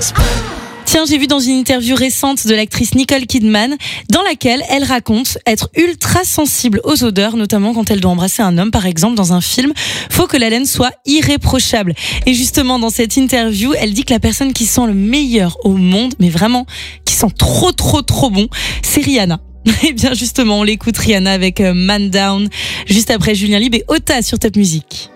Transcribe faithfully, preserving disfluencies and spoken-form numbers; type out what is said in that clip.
Tiens, j'ai vu dans une interview récente de l'actrice Nicole Kidman, dans laquelle elle raconte être ultra sensible aux odeurs, notamment quand elle doit embrasser un homme, par exemple, dans un film. Faut que la laine soit irréprochable. Et justement, dans cette interview, elle dit que la personne qui sent le meilleur au monde, mais vraiment, qui sent trop, trop, trop bon, c'est Rihanna. Et bien justement, on l'écoute Rihanna avec Man Down, juste après Julien Lieb et Ota sur Top Music.